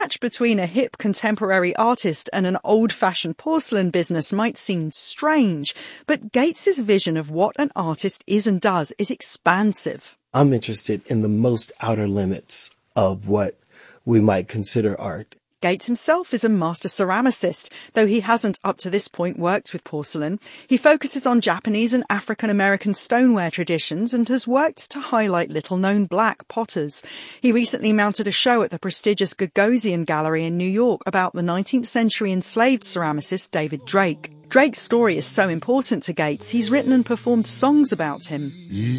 match between a hip contemporary artist and an old-fashioned porcelain business might seem strange, but Gates's vision of what an artist is and does is expansive. I'm interested in the most outer limits of what we might consider art. Gates himself is a master ceramicist, though he hasn't up to this point worked with porcelain. He focuses on Japanese and African-American stoneware traditions and has worked to highlight little-known black potters. He recently mounted a show at the prestigious Gagosian Gallery in New York about the 19th century enslaved ceramicist David Drake. Drake's story is so important to Gates, he's written and performed songs about him.